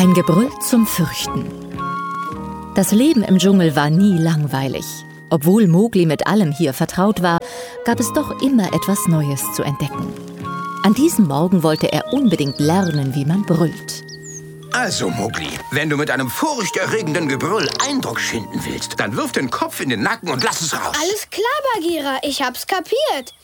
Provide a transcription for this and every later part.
Ein Gebrüll zum Fürchten. Das Leben im Dschungel war nie langweilig. Obwohl Mowgli mit allem hier vertraut war, gab es doch immer etwas Neues zu entdecken. An diesem Morgen wollte er unbedingt lernen, wie man brüllt. Also, Mowgli, wenn du mit einem furchterregenden Gebrüll Eindruck schinden willst, dann wirf den Kopf in den Nacken und lass es raus. Alles klar, Bagheera, ich hab's kapiert.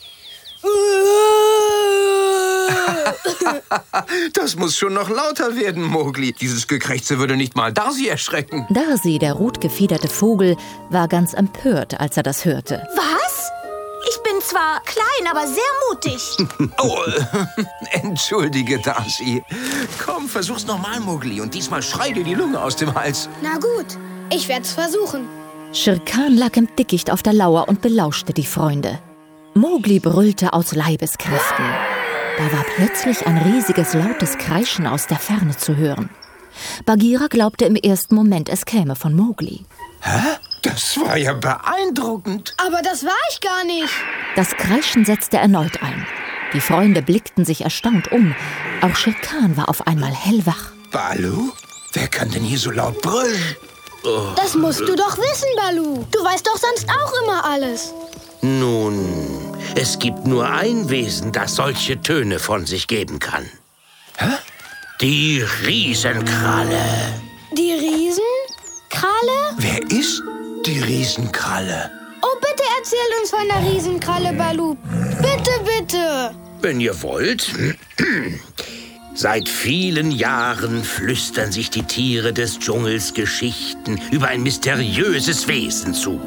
Das muss schon noch lauter werden, Mowgli. Dieses Gekrächze würde nicht mal Darcy erschrecken. Darcy, der rotgefiederte Vogel, war ganz empört, als er das hörte. Was? Ich bin zwar klein, aber sehr mutig. Oh, entschuldige, Darcy. Komm, versuch's nochmal, Mowgli. Und diesmal schrei dir die Lunge aus dem Hals. Na gut, ich werd's versuchen. Shere Khan lag im Dickicht auf der Lauer und belauschte die Freunde. Mowgli brüllte aus Leibeskräften. Da war plötzlich ein riesiges, lautes Kreischen aus der Ferne zu hören. Bagheera glaubte im ersten Moment, es käme von Mowgli. Hä? Das war ja beeindruckend. Aber das war ich gar nicht. Das Kreischen setzte erneut ein. Die Freunde blickten sich erstaunt um. Auch Shere Khan war auf einmal hellwach. Baloo? Wer kann denn hier so laut brüllen? Das musst du doch wissen, Baloo. Du weißt doch sonst auch immer alles. Nun, es gibt nur ein Wesen, das solche Töne von sich geben kann. Hä? Die Riesenkralle. Die Riesenkralle? Wer ist die Riesenkralle? Oh, bitte erzähl uns von der Riesenkralle, Baloo. Bitte, bitte. Wenn ihr wollt. Seit vielen Jahren flüstern sich die Tiere des Dschungels Geschichten über ein mysteriöses Wesen zu.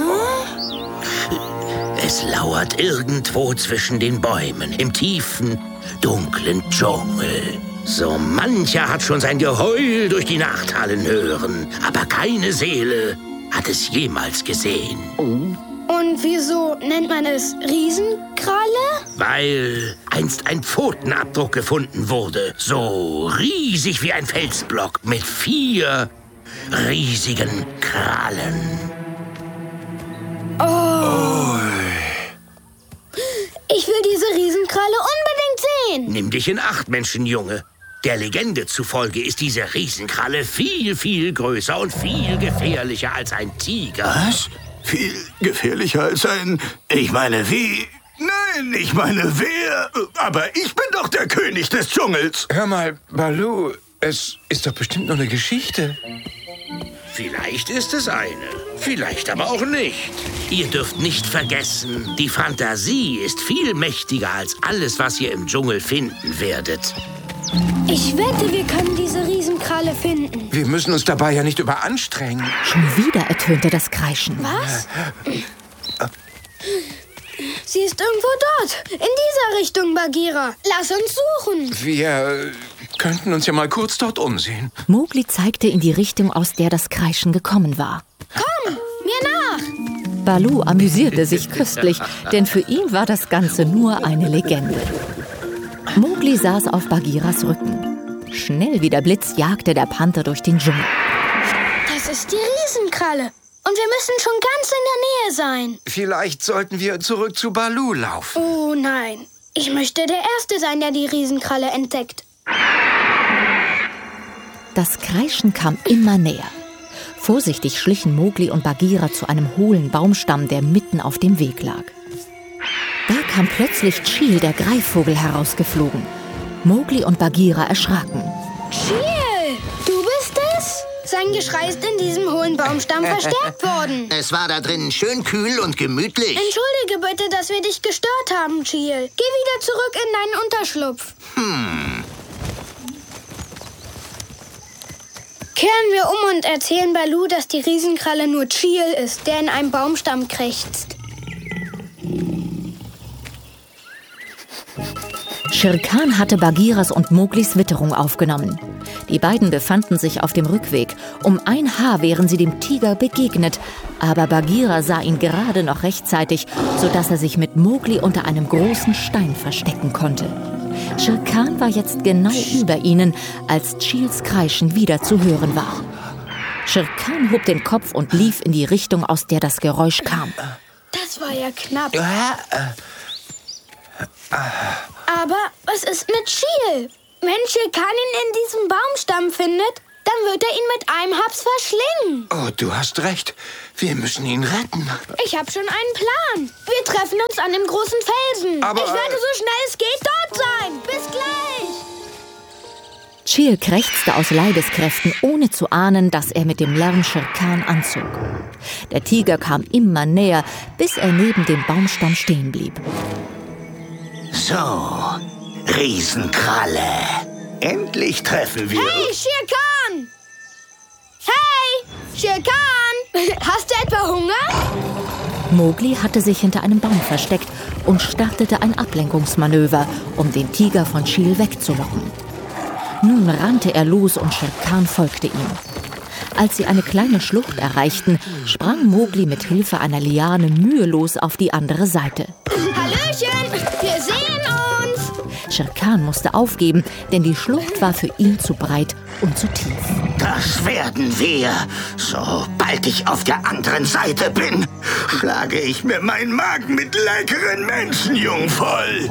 Es lauert irgendwo zwischen den Bäumen, im tiefen, dunklen Dschungel. So mancher hat schon sein Geheul durch die Nacht hallen hören, aber keine Seele hat es jemals gesehen. Und wieso nennt man es Riesenkralle? Weil einst ein Pfotenabdruck gefunden wurde, so riesig wie ein Felsblock mit 4 riesigen Krallen. Ich will diese Riesenkralle unbedingt sehen. Nimm dich in Acht, Menschenjunge. Der Legende zufolge ist diese Riesenkralle viel, viel größer und viel gefährlicher als ein Tiger. Was? Viel gefährlicher als ein... Ich meine, wie... Nein, ich meine, wer? Aber ich bin doch der König des Dschungels. Hör mal, Baloo, es ist doch bestimmt noch eine Geschichte. Vielleicht ist es eine, vielleicht aber auch nicht. Ihr dürft nicht vergessen, die Fantasie ist viel mächtiger als alles, was ihr im Dschungel finden werdet. Ich wette, wir können diese Riesenkralle finden. Wir müssen uns dabei ja nicht überanstrengen. Schon wieder ertönte das Kreischen. Was? Sie ist irgendwo dort. In dieser Richtung, Bagheera. Lass uns suchen. Wir könnten uns ja mal kurz dort umsehen. Mowgli zeigte in die Richtung, aus der das Kreischen gekommen war. Komm, mir nach. Baloo amüsierte sich köstlich, denn für ihn war das Ganze nur eine Legende. Mowgli saß auf Bagheeras Rücken. Schnell wie der Blitz jagte der Panther durch den Dschungel. Das ist die Riesenkralle. Und wir müssen schon ganz in der Nähe sein. Vielleicht sollten wir zurück zu Baloo laufen. Oh nein, ich möchte der Erste sein, der die Riesenkralle entdeckt. Das Kreischen kam immer näher. Vorsichtig schlichen Mowgli und Bagheera zu einem hohlen Baumstamm, der mitten auf dem Weg lag. Da kam plötzlich Chil, der Greifvogel, herausgeflogen. Mowgli und Bagheera erschraken. Chil, du bist es? Sein Geschrei ist in diesem hohlen Baumstamm verstärkt worden. Es war da drinnen schön kühl und gemütlich. Entschuldige bitte, dass wir dich gestört haben, Chil. Geh wieder zurück in deinen Unterschlupf. Kehren wir um und erzählen Baloo, dass die Riesenkralle nur Chil ist, der in einem Baumstamm krächzt. Shere Khan hatte Bagheeras und Mowglis Witterung aufgenommen. Die beiden befanden sich auf dem Rückweg. Um ein Haar wären sie dem Tiger begegnet. Aber Bagheera sah ihn gerade noch rechtzeitig, sodass er sich mit Mowgli unter einem großen Stein verstecken konnte. Shere Khan war jetzt genau über ihnen, als Chils Kreischen wieder zu hören war. Shere Khan hob den Kopf und lief in die Richtung, aus der das Geräusch kam. Das war ja knapp. Aber was ist mit Chil? Wenn Shere Khan ihn in diesem Baumstamm findet, dann wird er ihn mit einem Haps verschlingen. Oh, du hast recht. Wir müssen ihn retten. Ich habe schon einen Plan. Wir treffen uns an dem großen Felsen. Aber, ich werde so schnell es geht dort sein. Bis gleich. Chil krächzte aus Leibeskräften, ohne zu ahnen, dass er mit dem Lärm Shere Khan anzog. Der Tiger kam immer näher, bis er neben dem Baumstamm stehen blieb. So, Riesenkralle. Endlich treffen wir... Hey, Shere Khan! Hey, Shere Khan! Hast du etwa Hunger? Mowgli hatte sich hinter einem Baum versteckt und startete ein Ablenkungsmanöver, um den Tiger von Chil wegzulocken. Nun rannte er los und Shere Khan folgte ihm. Als sie eine kleine Schlucht erreichten, sprang Mowgli mit Hilfe einer Liane mühelos auf die andere Seite. Hallöchen, wir sehen uns! Shere Khan musste aufgeben, denn die Schlucht war für ihn zu breit und zu tief. Das werden wir. Sobald ich auf der anderen Seite bin, schlage ich mir meinen Magen mit leckeren Menschenjungen voll.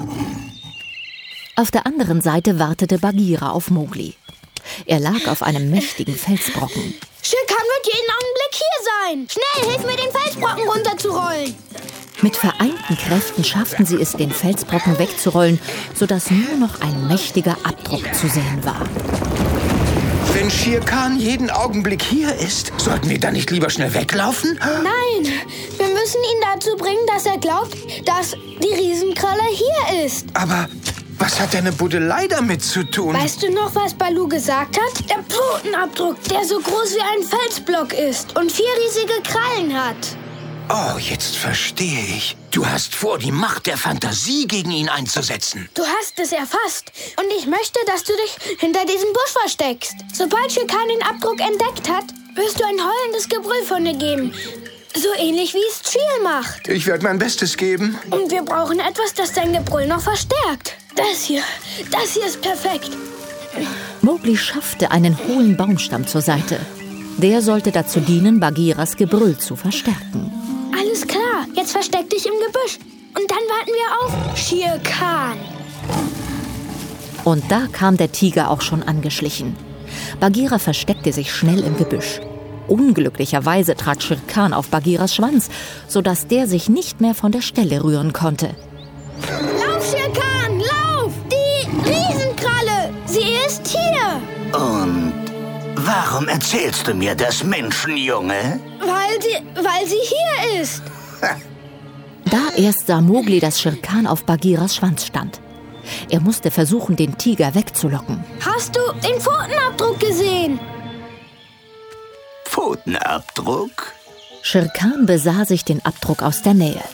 Auf der anderen Seite wartete Bagheera auf Mowgli. Er lag auf einem mächtigen Felsbrocken. Shere Khan wird jeden Augenblick hier sein. Schnell, hilf mir, den Felsbrocken runterzurollen. Mit vereinten Kräften schafften sie es, den Felsbrocken wegzurollen, sodass nur noch ein mächtiger Abdruck zu sehen war. Wenn Shere Khan jeden Augenblick hier ist, sollten wir dann nicht lieber schnell weglaufen? Nein, wir müssen ihn dazu bringen, dass er glaubt, dass die Riesenkralle hier ist. Aber was hat deine Buddelei damit zu tun? Weißt du noch, was Baloo gesagt hat? Der Pfotenabdruck, der so groß wie ein Felsblock ist und 4 riesige Krallen hat. Oh, jetzt verstehe ich. Du hast vor, die Macht der Fantasie gegen ihn einzusetzen. Du hast es erfasst. Und ich möchte, dass du dich hinter diesem Busch versteckst. Sobald Shere Khan den Abdruck entdeckt hat, wirst du ein heulendes Gebrüll von dir geben. So ähnlich wie es Chil macht. Ich werde mein Bestes geben. Und wir brauchen etwas, das dein Gebrüll noch verstärkt. Das hier ist perfekt. Mowgli schaffte einen hohlen Baumstamm zur Seite. Der sollte dazu dienen, Bagheeras Gebrüll zu verstärken. Alles klar, jetzt versteck dich im Gebüsch. Und dann warten wir auf Shere Khan. Und da kam der Tiger auch schon angeschlichen. Bagheera versteckte sich schnell im Gebüsch. Unglücklicherweise trat Shere Khan auf Bagheeras Schwanz, sodass der sich nicht mehr von der Stelle rühren konnte. Lauf, Shere Khan, lauf! Die Riesenkralle, sie ist hier! Und warum erzählst du mir das, Menschenjunge? Weil sie hier ist. Da erst sah Mowgli, dass Shere Khan auf Bagheeras Schwanz stand. Er musste versuchen, den Tiger wegzulocken. Hast du den Pfotenabdruck gesehen? Pfotenabdruck? Shere Khan besah sich den Abdruck aus der Nähe.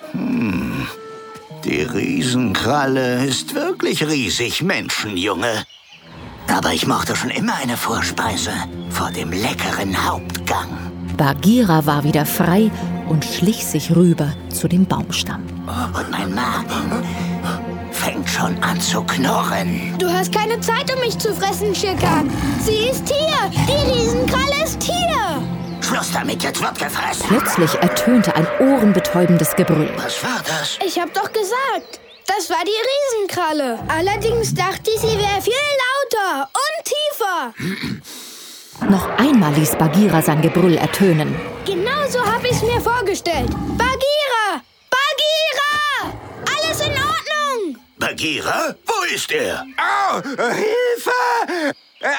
Die Riesenkralle ist wirklich riesig, Menschenjunge. Aber ich mochte schon immer eine Vorspeise vor dem leckeren Hauptgang. Bagheera war wieder frei und schlich sich rüber zu dem Baumstamm. Und mein Magen fängt schon an zu knurren. Du hast keine Zeit, um mich zu fressen, Shere Khan. Sie ist hier. Die Riesenkralle ist hier. Schluss damit, jetzt wird gefressen. Plötzlich ertönte ein ohrenbetäubendes Gebrüll. Was war das? Ich hab doch gesagt, das war die Riesenkralle. Allerdings dachte ich, sie wäre viel lauter und tiefer. Noch einmal ließ Bagheera sein Gebrüll ertönen. Genau so hab ich's mir vorgestellt. Bagheera! Bagheera! Alles in Ordnung! Bagheera? Wo ist er? Oh, Hilfe!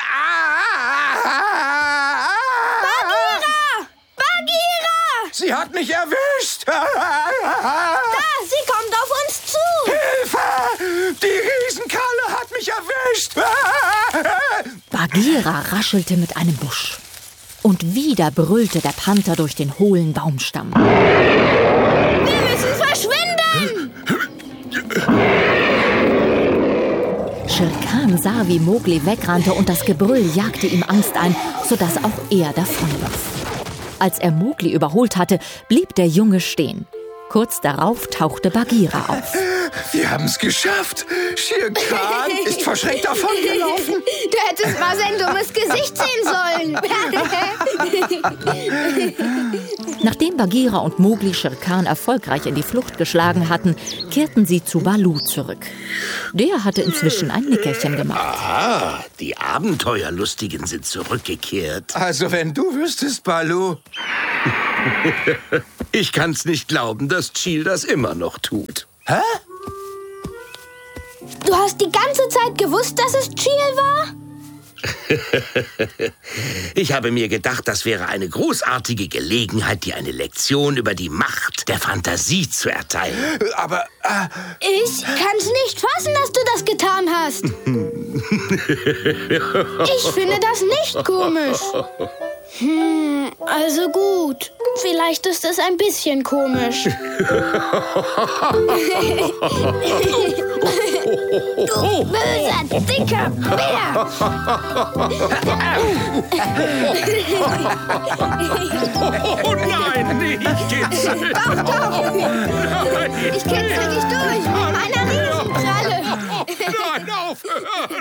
Bagheera! Sie hat mich erwischt! Da, sie kommt auf uns zu! Hilfe! Die Riesenkralle hat mich erwischt! Bagheera raschelte mit einem Busch. Und wieder brüllte der Panther durch den hohlen Baumstamm. Wir müssen verschwinden! Shere Khan sah, wie Mowgli wegrannte und das Gebrüll jagte ihm Angst ein, sodass auch er davonlief. Als er Mowgli überholt hatte, blieb der Junge stehen. Kurz darauf tauchte Bagheera auf. Wir haben es geschafft. Shere Khan ist verschreckt davongelaufen. Du hättest hättest mal sein dummes Gesicht sehen sollen. Nachdem Bagheera und Mowgli Shere Khan erfolgreich in die Flucht geschlagen hatten, kehrten sie zu Baloo zurück. Der hatte inzwischen ein Nickerchen gemacht. Aha, die Abenteuerlustigen sind zurückgekehrt. Also wenn du wüsstest, Baloo. Ich kann's nicht glauben, dass Chil das immer noch tut. Hä? Du hast die ganze Zeit gewusst, dass es Chil war? Ich habe mir gedacht, das wäre eine großartige Gelegenheit, dir eine Lektion über die Macht der Fantasie zu erteilen. Aber, Ich kann's nicht fassen, dass du das getan hast. Ich finde das nicht komisch. Also gut. Vielleicht ist es ein bisschen komisch. Du böser, dicker Bär! Oh nein, nicht kitzeln! Doch! Ich kitzel dich durch mit meiner Riesenkralle. Nein, aufhören!